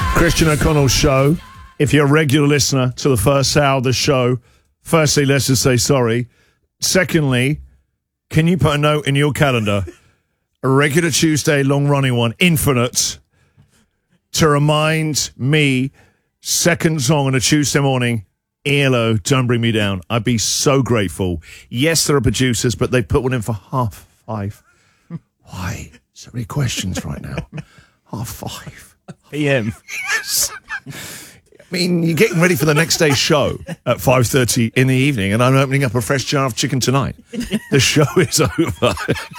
Christian O'Connell Show. If you're a regular listener to the first hour of the show, firstly, let's just say sorry. Secondly, can you put a note in your calendar, a regular Tuesday, long-running one, Infinite, to remind me, second song on a Tuesday morning, ELO, Don't Bring Me Down. I'd be so grateful. Yes, there are producers, but they put one in for 5:30. Why? So many questions right now. 5:30 PM. Yes. I mean, you're getting ready for the next day's show at 5:30 in the evening, and I'm opening up a fresh jar of chicken tonight. The show is over.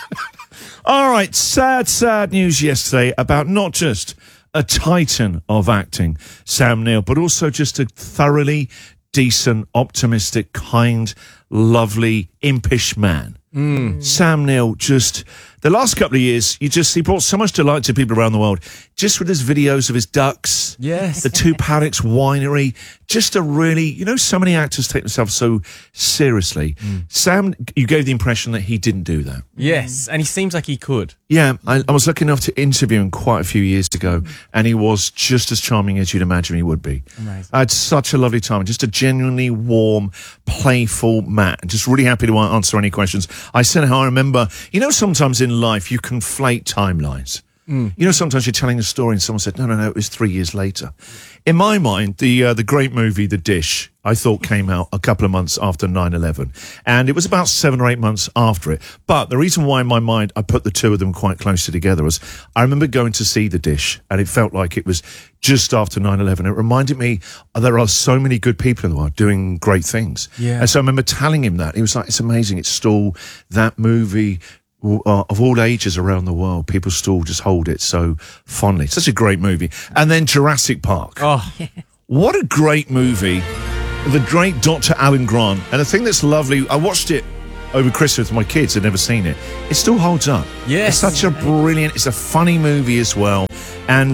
All right, sad news yesterday about not just a titan of acting, Sam Neill, but also just a thoroughly decent, optimistic, kind, lovely, impish man. Sam Neill, just the last couple of years, he brought so much delight to people around the world. Just with his videos of his ducks, Yes. the Two Paddocks Winery, just a really, so many actors take themselves so seriously. Sam, you gave the impression that he didn't do that. Yes, and he seems like he could. Yeah, I was lucky enough to interview him quite a few years ago, and he was just as charming as you'd imagine he would be. Amazing. I had such a lovely time, just a genuinely warm, playful man, just really happy to answer any questions. I said how I remember, sometimes in life you conflate timelines. Sometimes you're telling a story and someone said, no, it was 3 years later. In my mind, the great movie, The Dish, I thought came out a couple of months after 9/11. And it was about 7 or 8 months after it. But the reason why in my mind I put the two of them quite closely together was I remember going to see The Dish and it felt like it was just after 9/11. It reminded me there are so many good people in the world doing great things. Yeah. And so I remember telling him that. He was like, it's amazing. It's still that movie of all ages around the world, people still just hold it so fondly. Such a great movie. And then Jurassic Park. Oh, What a great movie. The great Dr. Alan Grant. And the thing that's lovely, I watched it over Christmas with my kids. I'd never seen it. It still holds up. Yes. It's such a brilliant, it's a funny movie as well. And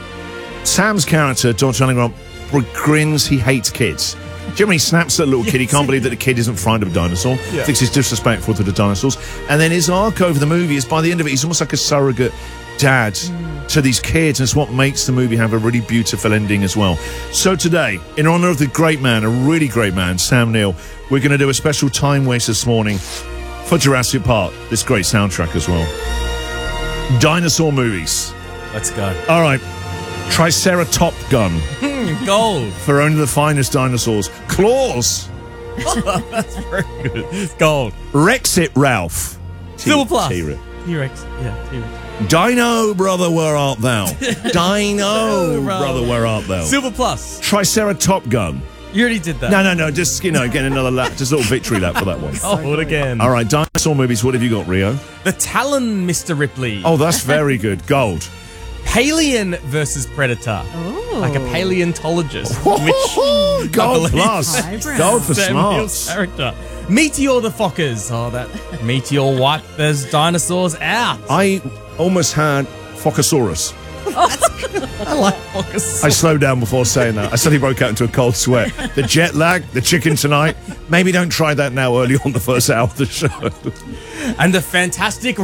Sam's character, Dr. Alan Grant, grins, he hates kids. Do you know when he snaps at a little kid? He can't believe that the kid isn't frightened of a dinosaur. Yeah. Thinks he's disrespectful to the dinosaurs. And then his arc over the movie is, by the end of it, he's almost like a surrogate dad to these kids. And it's what makes the movie have a really beautiful ending as well. So today, in honour of the great man, a really great man, Sam Neill, we're going to do a special time waste this morning for Jurassic Park. This great soundtrack as well. Dinosaur movies. let's go. All right. Triceratop gun. Gold. For only the finest dinosaurs. Claws. That's very good. Gold. Rexit Ralph. Silver Plus. T-Rex. T-Rex. Yeah, T-Rex. Dino, brother, where art thou? Dino, brother, where art thou? Silver Plus. Triceratop gun. You already did that. No, just, get another lap, just a little victory lap for that one. Gold again. All right, dinosaur movies, what have you got, Rio? The Talon, Mr. Ripley. Oh, that's very good. Gold. Alien versus Predator. Ooh. Like a paleontologist. Gold plus. Eyebrow. Gold for Sam Neill's smarts. character. Meteor the Fockers. Oh, that meteor wiped those dinosaurs out. I almost had Focosaurus. I like Fockers. I slowed down before saying that. I suddenly broke out into a cold sweat. The jet lag, the chicken tonight. Maybe don't try that now early on the first hour of the show. And the fantastic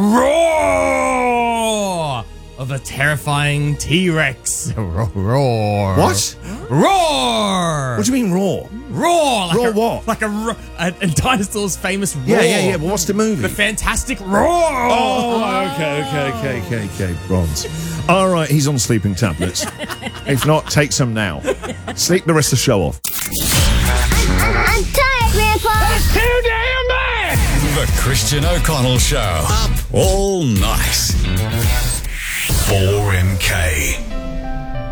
roar of the terrifying T-Rex. Roar. What? Roar. What do you mean raw? Roar. Like Raw what? Like a dinosaur's famous roar. Yeah. But what's the movie? The fantastic roar. Oh, okay. Bronze. All right, he's on sleeping tablets. If not, take some now. Sleep the rest of the show off. I'm tired, Grandpa. That's too damn bad! The Christian O'Connell Show. Up all night. 4MK.